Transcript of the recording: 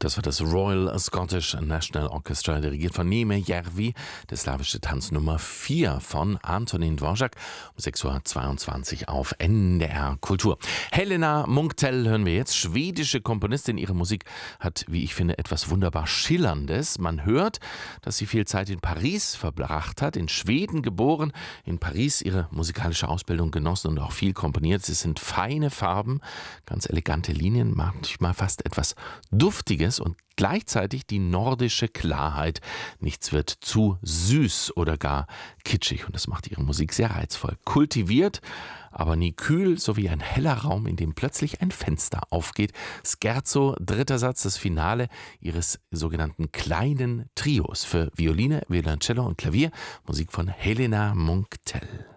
Das war das Royal Scottish National Orchestra, dirigiert von Neeme Järvi, der slawische Tanz Nummer 4 von Antonín Dvořák, um 6.22 Uhr auf NDR Kultur. Helena Munktell hören wir jetzt, schwedische Komponistin. Ihre Musik hat, wie ich finde, etwas wunderbar Schillerndes. Man hört, dass sie viel Zeit in Paris verbracht hat, in Schweden geboren, in Paris ihre musikalische Ausbildung genossen und auch viel komponiert. Es sind feine Farben, ganz elegante Linien, manchmal fast etwas Duftiges und gleichzeitig die nordische Klarheit. Nichts wird zu süß oder gar kitschig und das macht ihre Musik sehr reizvoll. Kultiviert, aber nie kühl, sowie ein heller Raum, in dem plötzlich ein Fenster aufgeht. Scherzo, dritter Satz, das Finale ihres sogenannten kleinen Trios für Violine, Violoncello und Klavier. Musik von Helena Munktell.